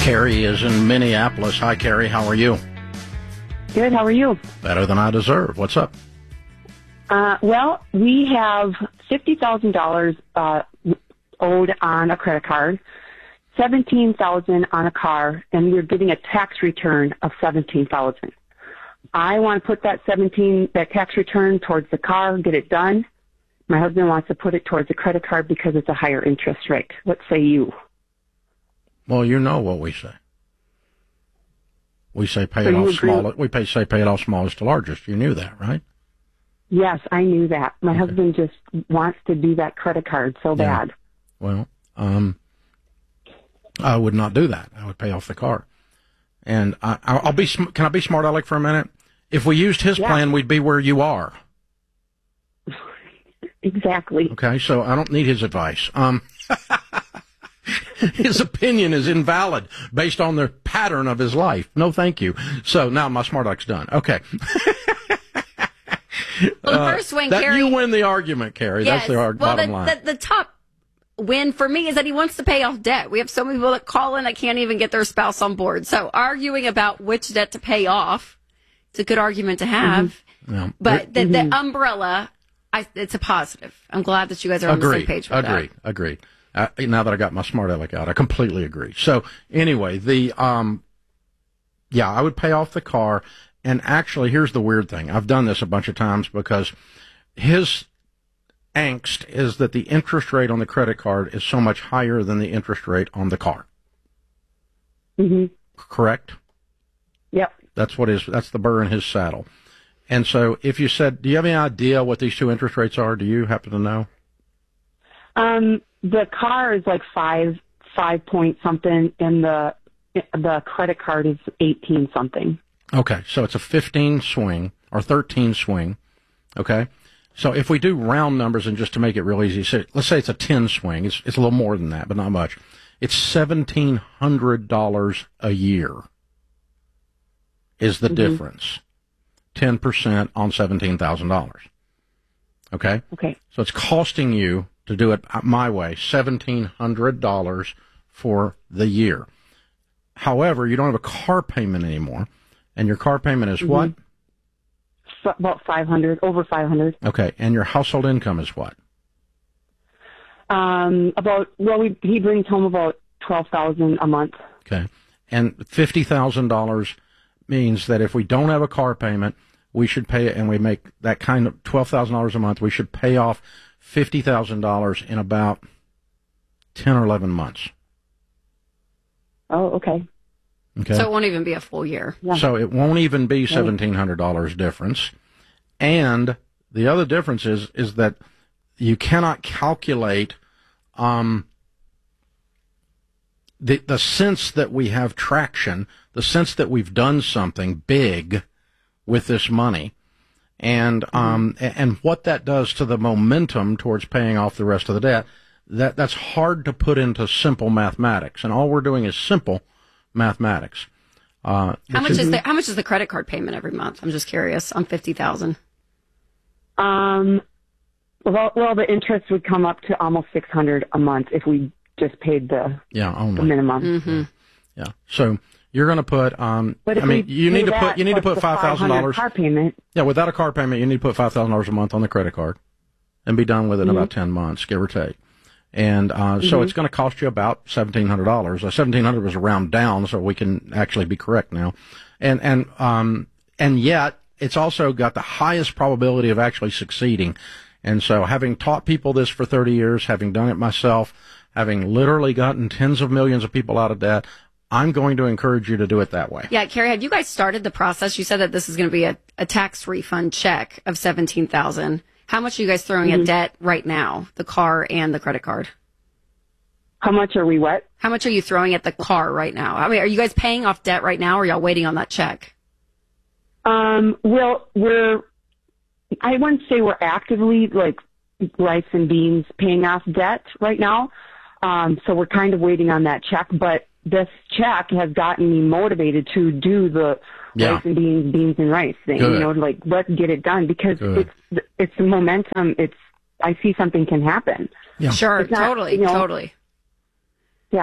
Carrie is in Minneapolis. Hi, Carrie. How are you? Good. How are you? Better than I deserve. What's up? Well, we have $50,000 owed on a credit card, $17,000 on a car, and we're getting a tax return of $17,000. I want to put that tax return towards the car, get it done. My husband wants to put it towards the credit card because it's a higher interest rate. What say you? Well, you know what we say. We say pay it off small. We say pay it off smallest to largest. You knew that, right? Yes, I knew that. My husband just wants to do that credit card so bad. Well, I would not do that. I would pay off the car. And I'll be. Can I be smart aleck for a minute? If we used his plan, we'd be where you are. Exactly. Okay, so I don't need his advice. His opinion is invalid based on the pattern of his life. No, thank you. So now my smart aleck's done. Okay. Well, the first win, Carrie. You win the argument, Carrie. Yes. That's the bottom line. The top win for me is that he wants to pay off debt. We have so many people that call in that can't even get their spouse on board. So arguing about which debt to pay off, it's a good argument to have. Mm-hmm. Yeah. But the umbrella, it's a positive. I'm glad that you guys are on the same page with that. Agreed. Now that I got my smart aleck out, I completely agree. So anyway, I would pay off the car. And actually, here's the weird thing. I've done this a bunch of times because his angst is that the interest rate on the credit card is so much higher than the interest rate on the car. Mm-hmm. Correct? Yep. That's the burr in his saddle. And so if you said, do you have any idea what these two interest rates are? Do you happen to know? The car is like 5 point something, and the credit card is 18 something. Okay, so it's a 15 swing or 13 swing. Okay, so if we do round numbers and just to make it real easy, so let's say it's a 10 swing. It's a little more than that, but not much. It's $1,700 a year is the difference. 10% on $17,000. Okay. Okay. So it's costing you to do it my way, $1,700 for the year. However, you don't have a car payment anymore. And your car payment is what? About $500, over $500. Okay, and your household income is what? He brings home about $12,000 a month. Okay, and $50,000 means that if we don't have a car payment, we should pay it, and we make that kind of $12,000 a month. We should pay off $50,000 in about 10 or 11 months. Oh, okay. Okay. So it won't even be a full year. Yeah. So it won't even be $1,700 difference. And the other difference is that you cannot calculate the sense that we have traction, the sense that we've done something big with this money, and what that does to the momentum towards paying off the rest of the debt. That's hard to put into simple mathematics, and all we're doing is simple mathematics. How much is the credit card payment every month? I'm just curious on $50,000. Well, the interest would come up to almost $600 a month if we just paid the minimum. Mm-hmm. Yeah. So you're going to put. You need to put $5,000 car payment. Yeah, without a car payment, you need to put $5,000 a month on the credit card, and be done with it in about 10 months, give or take. And so it's going to cost you about $1,700. $1,700 was a round down, so we can actually be correct now. And yet it's also got the highest probability of actually succeeding. And so having taught people this for 30 years, having done it myself, having literally gotten tens of millions of people out of debt, I'm going to encourage you to do it that way. Yeah, Carrie, have you guys started the process? You said that this is going to be a tax refund check of $17,000. How much are you guys throwing at debt right now, the car and the credit card? How much are we what? How much are you throwing at the car right now? I mean, are you guys paying off debt right now, or are y'all waiting on that check? Well, I wouldn't say we're actively, like, rice and beans paying off debt right now. So we're kind of waiting on that check, but this check has gotten me motivated to do the rice and beans and rice thing. Good. You know, like, let's get it done because it's the momentum. I see something can happen. Yeah. Sure, It's not, totally. Yeah.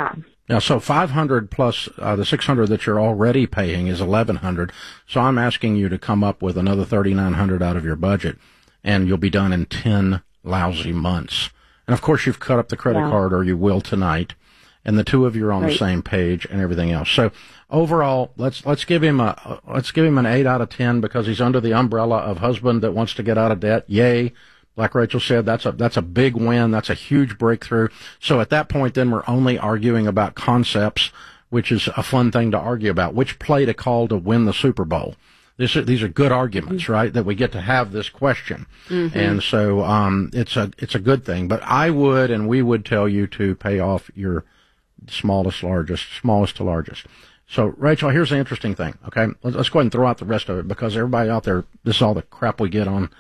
Now, so 500 plus the 600 that you're already paying is 1,100. So I'm asking you to come up with another 3,900 out of your budget, and you'll be done in 10 lousy months. And of course, you've cut up the credit card, or you will tonight, and the two of you are on the same page and everything else. So overall, let's give him an 8 out of 10 because he's under the umbrella of husband that wants to get out of debt. Yay. Like Rachel said, that's a big win. That's a huge breakthrough. So at that point, then we're only arguing about concepts, which is a fun thing to argue about. Which play to call to win the Super Bowl? These are good arguments, right? That we get to have this question. Mm-hmm. And so, it's a good thing. But we would tell you to pay off your smallest to largest. So, Rachel, here's the interesting thing, okay? Let's go ahead and throw out the rest of it because everybody out there, this is all the crap we get on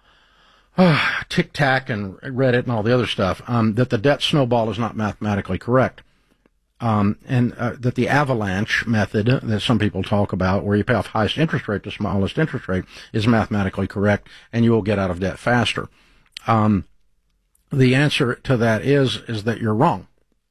TikTok and Reddit and all the other stuff, that the debt snowball is not mathematically correct. That the avalanche method that some people talk about, where you pay off highest interest rate to smallest interest rate, is mathematically correct, and you will get out of debt faster. The answer to that is that you're wrong,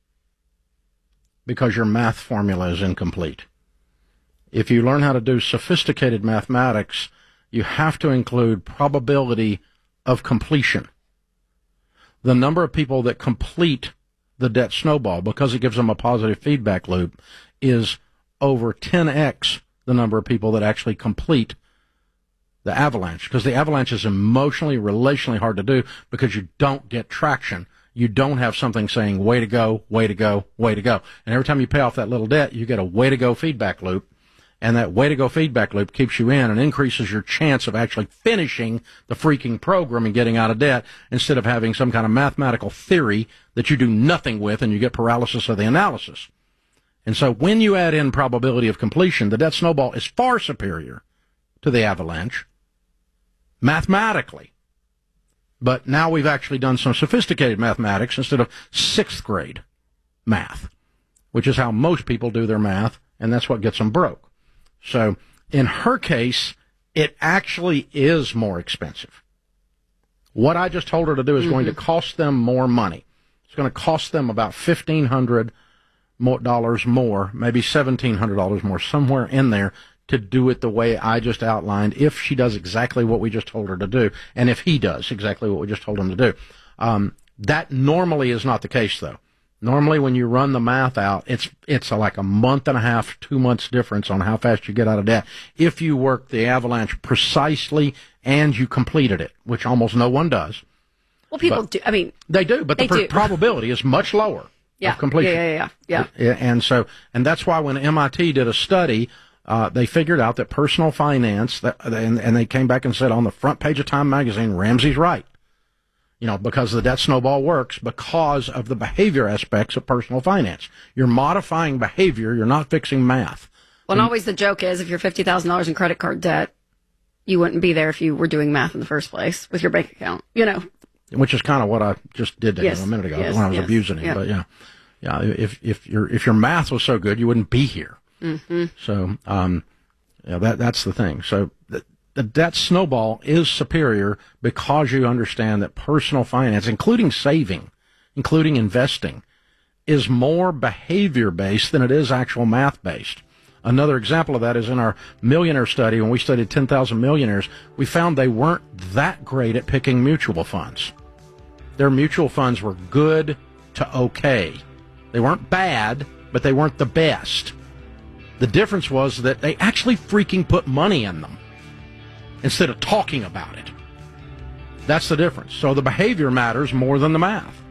because your math formula is incomplete. If you learn how to do sophisticated mathematics, you have to include probability of completion. The number of people that complete the debt snowball, because it gives them a positive feedback loop, is over 10x the number of people that actually complete the avalanche, because the avalanche is emotionally, relationally hard to do because you don't get traction. You don't have something saying, way to go, way to go, way to go. And every time you pay off that little debt, you get a way to go feedback loop. And that way to go feedback loop keeps you in and increases your chance of actually finishing the freaking program and getting out of debt, instead of having some kind of mathematical theory that you do nothing with and you get paralysis of the analysis. And so when you add in probability of completion, the debt snowball is far superior to the avalanche mathematically. But now we've actually done some sophisticated mathematics instead of 6th grade math, which is how most people do their math, and that's what gets them broke. So in her case, it actually is more expensive. What I just told her to do is going to cost them more money. It's going to cost them about $1,500 more, maybe $1,700 more, somewhere in there, to do it the way I just outlined, if she does exactly what we just told her to do, and if he does exactly what we just told him to do. That normally is not the case, though. Normally, when you run the math out, it's like a month and a half, 2 months difference on how fast you get out of debt if you work the avalanche precisely and you completed it, which almost no one does. Well, people do. I mean, they do, but the probability is much lower of completion. Yeah. And that's why when MIT did a study, they figured out that personal finance, and they came back and said on the front page of Time magazine, Ramsey's right. Because the debt snowball works because of the behavior aspects of personal finance. You're modifying behavior. You're not fixing math. Well, and always the joke is, if you're $50,000 in credit card debt, you wouldn't be there if you were doing math in the first place with your bank account, Which is kind of what I just did to him a minute ago when I was abusing him. Yeah. But if your math was so good, you wouldn't be here. Mm-hmm. So, that's the thing. So the debt snowball is superior because you understand that personal finance, including saving, including investing, is more behavior-based than it is actual math-based. Another example of that is in our millionaire study. When we studied 10,000 millionaires, we found they weren't that great at picking mutual funds. Their mutual funds were good to okay. They weren't bad, but they weren't the best. The difference was that they actually freaking put money in them instead of talking about it. That's the difference. So the behavior matters more than the math.